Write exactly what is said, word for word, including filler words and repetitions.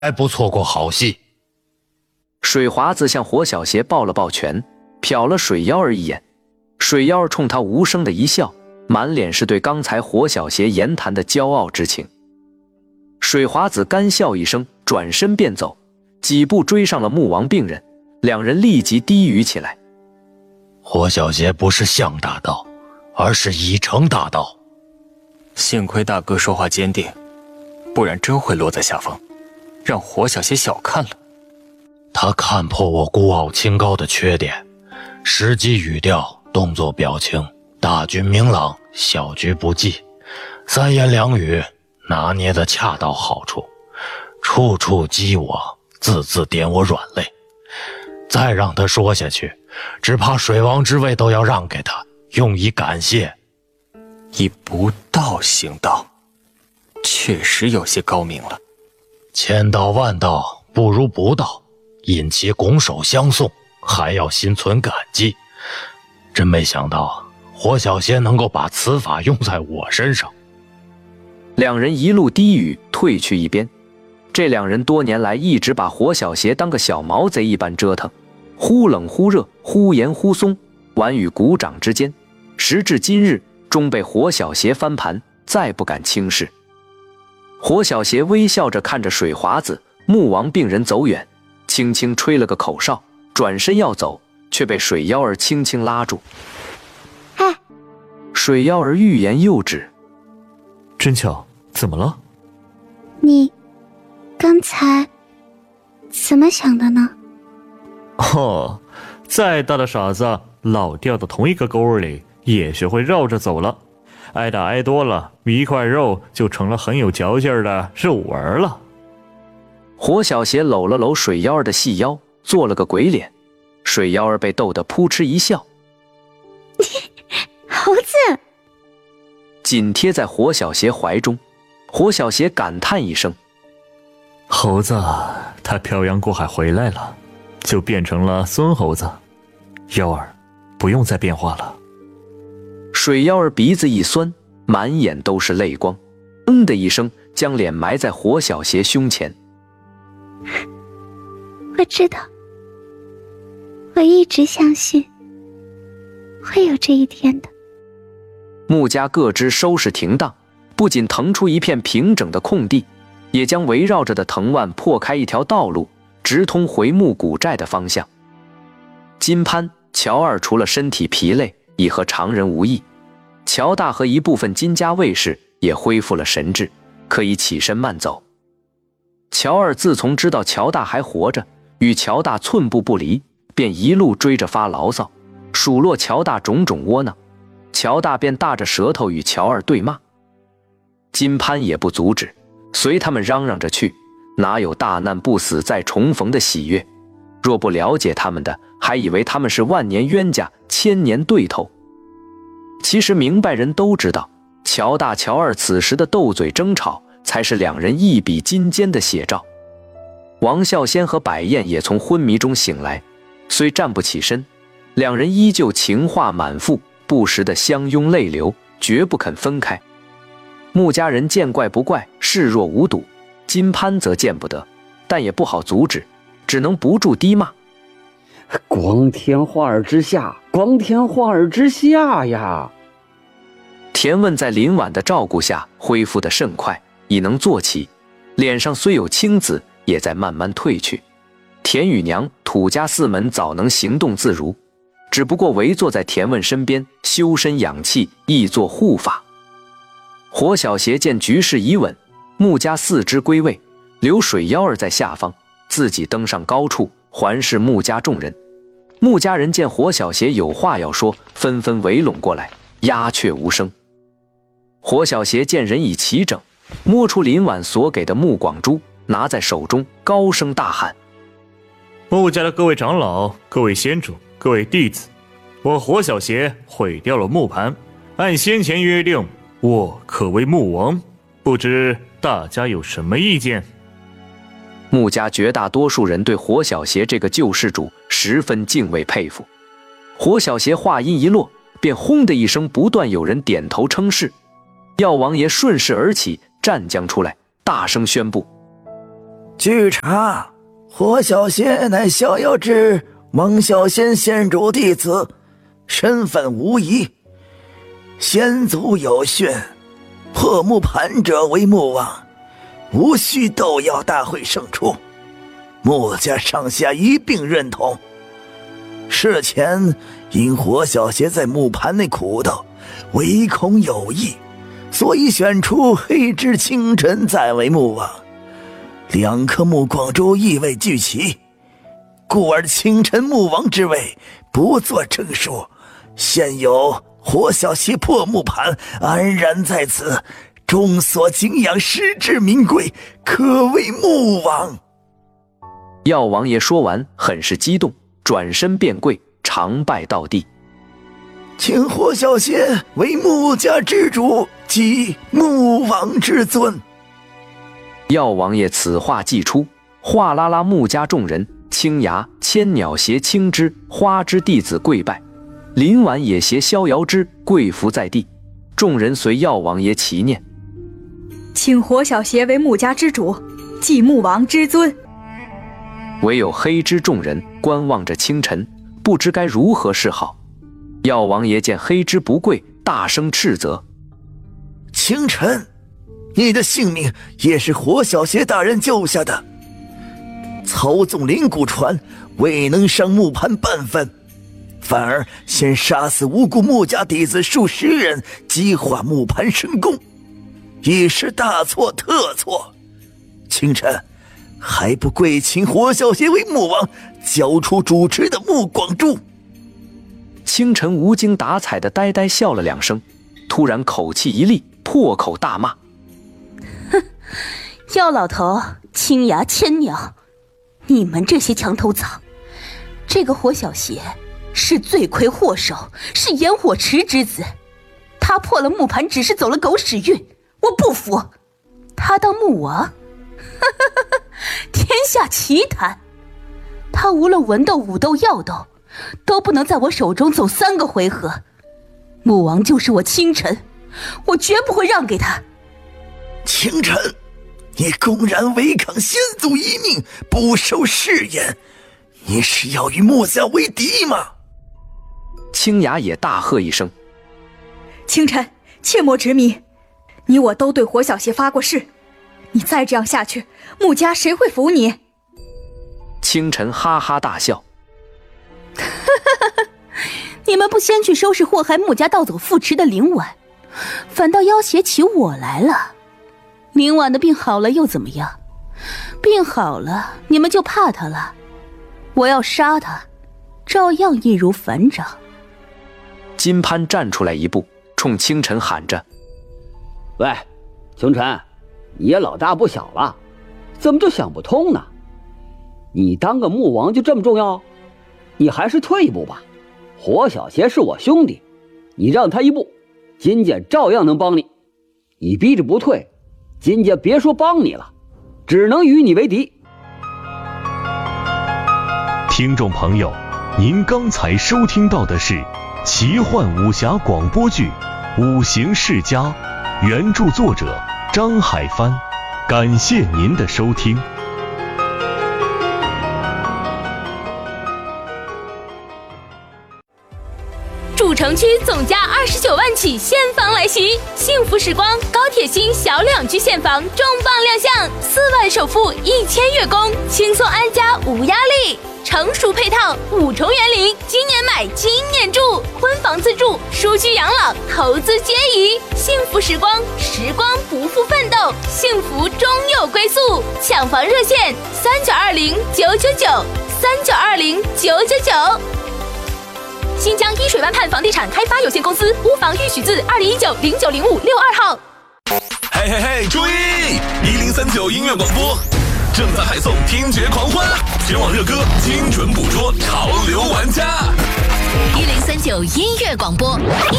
还不错过好戏。 水华子向火小邪抱了抱拳，瞟了水妖儿一眼。水妖儿冲他无声的一笑，满脸是对刚才火小邪言谈的骄傲之情。水华子干笑一声，转身便走，几步追上了穆王病人，两人立即低语起来： 火小邪不是向大道，而是以诚大道。 幸亏大哥说话坚定，不然真会落在下风，让火小邪小看了。 他看破我孤傲清高的缺点，时机语调动作表情大局明朗，小局不忌，三言两语拿捏得恰到好处，处处激我，字字点我软肋。再让他说下去，只怕水王之位都要让给他，用以感谢。 以不道行道，确实有些高明了。 千道万道不如不道，因其拱手相送，还要心存感激。真没想到火小邪能够把此法用在我身上。 两人一路低语退去一边。这两人多年来一直把火小邪当个小毛贼一般折腾，忽冷忽热，忽严忽松，玩于股掌之间。时至今日，终被火小邪翻盘，再不敢轻视。火小邪微笑着看着水华子、穆王病人走远，轻轻吹了个口哨，转身要走，却被水妖儿轻轻拉住。 哎， 水妖儿欲言又止。 真巧，怎么了？ 你刚才怎么想的呢？ 哦，再大的傻子，老掉到同一个沟里，也学会绕着走了。挨打挨多了，一块肉就成了很有嚼劲儿的肉丸了。 火小邪搂了搂水妖儿的细腰，做了个鬼脸。水妖儿被逗得扑哧一笑。 猴子！ 紧贴在火小邪怀中，火小邪感叹一声： 猴子，他漂洋过海回来了，就变成了孙猴子。妖儿，不用再变化了。 水妖儿鼻子一酸，满眼都是泪光，嗯的一声，将脸埋在火小邪胸前。 我知道，我一直相信会有这一天的。 穆家各支收拾停当，不仅腾出一片平整的空地，也将围绕着的藤蔓破开一条道路，直通回穆古寨的方向。金潘、乔二除了身体疲累，已和常人无异。乔大和一部分金家卫士也恢复了神智，可以起身慢走。乔二自从知道乔大还活着，与乔大寸步不离，便一路追着发牢骚，数落乔大种种窝囊。乔大便大着舌头与乔二对骂。金潘也不阻止，随他们嚷嚷着去，哪有大难不死再重逢的喜悦？若不了解他们的，还以为他们是万年冤家，千年对头。其实明白人都知道，乔大、乔二此时的斗嘴争吵，才是两人一比金坚的写照。王孝先和百燕也从昏迷中醒来，虽站不起身，两人依旧情话满腹，不时的相拥泪流，绝不肯分开。穆家人见怪不怪，视若无睹，金潘则见不得，但也不好阻止，只能不住低骂： 光天化日之下，光天化日之下呀！ 田问在林婉的照顾下恢复得甚快，已能坐起，脸上虽有青紫，也在慢慢褪去。田与娘、土家四门早能行动自如，只不过围坐在田问身边，修身养气，亦作护法。火小邪见局势已稳，穆家四支归位，留水妖儿在下方，自己登上高处，环视穆家众人。穆家人见火小邪有话要说，纷纷围拢过来，鸦雀无声。火小邪见人已齐整，摸出林婉所给的木广珠，拿在手中，高声大喊： 穆家的各位长老、各位先主、各位弟子，我火小邪毁掉了木盘，按先前约定，我可为穆王，不知大家有什么意见？ 穆家绝大多数人对火小邪这个救世主十分敬畏佩服。火小邪话音一落，便轰的一声，不断有人点头称是。药王爷顺势而起，站将出来，大声宣布： 据查，火小邪乃逍遥之王小仙仙主弟子，身份无疑。先祖有训，破木盘者为木王，无需斗妖大会胜出。穆家上下一并认同。事前因火小邪在木盘内苦斗，唯恐有异，所以选出黑之清晨再为木王。两颗木光珠意味俱齐，故而清晨木王之位不做争说。现有火小邪破木盘安然在此，众所敬仰，实至名归，可为木王。 药王爷说完，很是激动，转身便跪，长拜到地。 请火小邪为穆家之主，即木王之尊。 药王爷此话既出，哗啦啦穆家众人，青崖、千鸟携青枝、花枝弟子跪拜，林婉也携逍遥之跪伏在地。众人随药王爷齐念： 请火小邪为穆家之主，即木王之尊。 唯有黑之众人观望着清晨，不知该如何是好。药王爷见黑之不跪，大声斥责： 清晨，你的性命也是火小邪大人救下的，操纵灵骨船未能伤木盘半分，反而先杀死无辜穆家弟子数十人，激化木盘神功，已是大错特错。清晨还不跪请火小邪为木王，交出主持的木光珠。 清晨无精打采地呆呆笑了两声，突然口气一厉，破口大骂： 哼，药老头，青牙千鸟，你们这些墙头草，这个火小邪是罪魁祸首，是炎火池之子，他破了木盘只是走了狗屎运，我不服。他当木王，天下奇谈。他无论文斗武斗药斗，都不能在我手中走三个回合。木王就是我清晨，我绝不会让给他。 清晨，你公然违抗先祖遗命，不守誓言，你是要与穆家为敌吗？ 青牙也大喝一声： 清晨，切莫执迷，你我都对火小邪发过誓，你再这样下去，穆家谁会服你？ 清晨哈哈大笑： 你们不先去收拾祸害穆家盗走富池的林婉，反倒要挟起我来了。林婉的病好了又怎么样？病好了你们就怕他了，我要杀他，照样易如反掌。 金潘站出来一步，冲清晨喊着： 喂，清晨，你也老大不小了，怎么就想不通呢？你当个木王就这么重要？你还是退一步吧。火小邪是我兄弟，你让他一步，金家照样能帮你。你逼着不退，金家别说帮你了，只能与你为敌。 听众朋友，您刚才收听到的是奇幻武侠广播剧《五行世家》，原著作者张海帆，感谢您的收听。 主城区总价二十九万起现房来袭，幸福时光高铁新小两居现房重磅亮相，四万首付一千月供，轻松安家无压力，成熟配套五重园林，今年买今年住，婚房自住，舒居养老，投资皆宜。幸福时光，时光不负奋斗，幸福终有归宿。抢房热线：三九二零九九九，三九二零九九九。新疆依水湾畔房地产开发有限公司屋房预许字二零一九零九零五六二号。 嘿嘿嘿，注意！一零三九音乐广播正在海送听觉狂欢，全网热歌，精准捕捉潮流玩家。 一零三九音乐广播，一